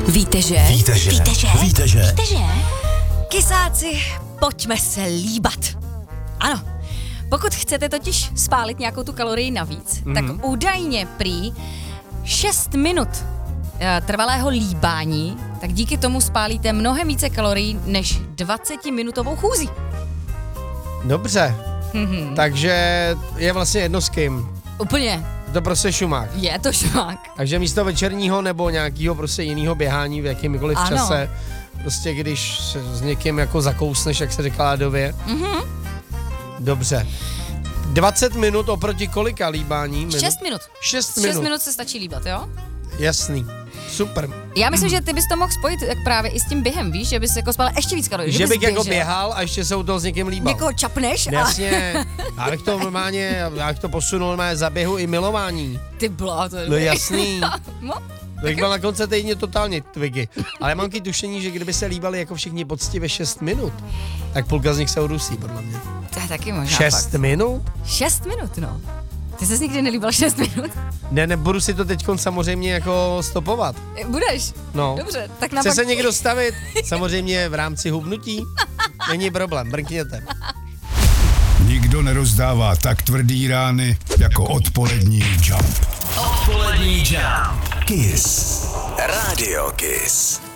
Víte, že? Kysáci, pojďme se líbat. Ano, pokud chcete totiž spálit nějakou tu kalorii navíc, tak údajně prý 6 minut trvalého líbání, tak díky tomu spálíte mnohem více kalorií než 20-minutovou chůzí. Dobře, takže je vlastně jedno s kým. Úplně. To prostě šumák. Je to šumák. Takže místo večerního nebo nějakého prostě jiného běhání v jakýmkoliv Ano. čase, prostě když se s někým jako zakousneš, jak se říká lidově. Dobře. 20 minut oproti kolika líbání? 6 minut. 6 minut. 6 minut se stačí líbat, jo? Jasný. Super. Já myslím, že ty bys to mohl spojit jak právě i s tím během, víš, že bys jako spal ještě víc kalorií. Že bys bych jako běžel. běhal a ještě se u toho s někým líbal. Někoho čapneš a Jasně. Já bych to normálně, já bych to posunul normálně za běhu i milování. ty bláto. No jasný. No, Bych byl na konci týdně totálně twigy. Ale mám taky tušení, že kdyby se líbali jako všichni poctivě 6 minut, tak půlka z nich se udusí, podle mě. to je taky možná 6 fakt. minut? 6 minut, no. Ty jsi nikdy nelíbal 6 minut? Ne, nebudu si to teďkon samozřejmě jako stopovat. Budeš? No. Dobře, tak Chce napak... se někdo stavit? Samozřejmě v rámci hubnutí? Není problém, brnkněte. Nikdo nerozdává tak tvrdý rány jako odpolední Jump. Odpolední Jump. Kiss. Radio Kiss.